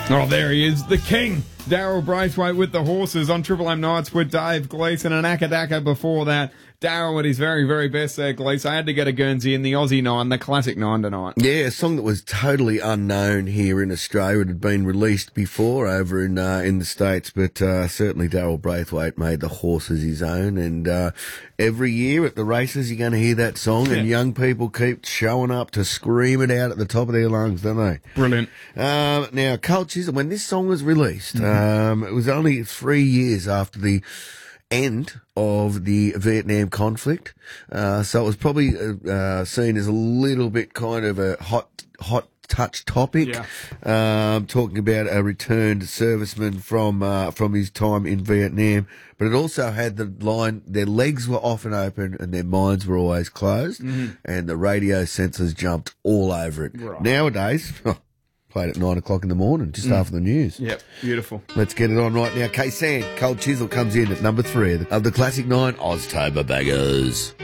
Oh, there he is, the king, Daryl Braithwaite with the horses on Triple M Nights with Dave Gleeson and Akadaka before that. Daryl at his very, very best there, Gleeson. I had to get a Guernsey in the Aussie 9, the classic 9 tonight. Yeah, a song that was totally unknown here in Australia. It had been released before over in the States, but certainly Daryl Braithwaite made the horses his own. And every year at the races, you're going to hear that song, and young people keep showing up to scream it out at the top of their lungs, don't they? Brilliant. Now, Carl Chisholm, when this song was released, it was only 3 years after the end of the Vietnam conflict, so it was probably seen as a little bit kind of a hot touch topic, talking about a returned serviceman from his time in Vietnam. But it also had the line, their legs were often open and their minds were always closed, and the radio censors jumped all over it. Right. Nowadays, played at 9 o'clock in the morning, just after the news. Yep, beautiful. Let's get it on right now. K-San, Cold Chisel comes in at number 3 of the Classic 9 Oztober Baggers.